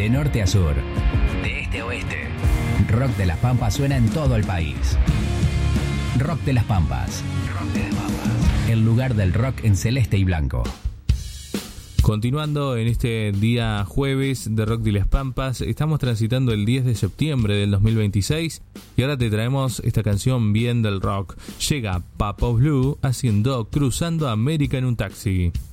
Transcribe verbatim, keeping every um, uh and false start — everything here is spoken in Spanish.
De norte a sur, de este a oeste, Rock de las Pampas suena en todo el país. Rock de las Pampas. Rock de las Pampas. El lugar del rock en celeste y blanco. Continuando en este día jueves de Rock de las Pampas, estamos transitando el diez de septiembre del dos mil veintiséis y ahora te traemos esta canción bien del rock. Llega Papo Blue haciendo Cruzando América en un taxi.